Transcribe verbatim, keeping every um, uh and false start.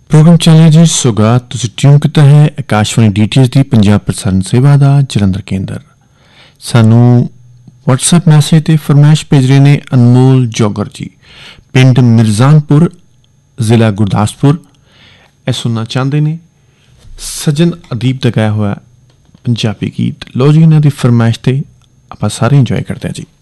Programme ਚੱਲ ਰਿਹਾ ਜੀ ਸੁਗਾਤ। ਤੁਸੀਂ ਟਿਊਨ ਕੀਤਾ ਹੈ ਆਕਾਸ਼ਵਾਣੀ ਡੀ ਟੀ ਐਸ ਦੀ ਪੰਜਾਬ ਪ੍ਰਸਾਰਣ ਸੇਵਾ ਦਾ ਜਲੰਧਰ ਕੇਂਦਰ। ਸਾਨੂੰ ਵਟਸਐਪ ਮੈਸੇਜ 'ਤੇ ਫਰਮਾਇਸ਼ ਭੇਜ ਰਹੇ ਨੇ ਅਨਮੋਲ ਜੋਗਰ ਜੀ, ਪਿੰਡ ਮਿਰਜ਼ਾਨਪੁਰ, ਜ਼ਿਲ੍ਹਾ ਗੁਰਦਾਸਪੁਰ। ਇਹ ਸੁਣਨਾ ਚਾਹੁੰਦੇ ਨੇ ਸਜਨ ਅਦੀਬ ਦਾ ਗਾਇਆ ਹੋਇਆ ਪੰਜਾਬੀ ਗੀਤ। ਲਓ ਜੀ, ਇਹਨਾਂ ਦੀ ਫਰਮਾਇਸ਼ 'ਤੇ ਆਪਾਂ ਸਾਰੇ ਇੰਜੋਏ ਕਰਦੇ ਹਾਂ ਜੀ।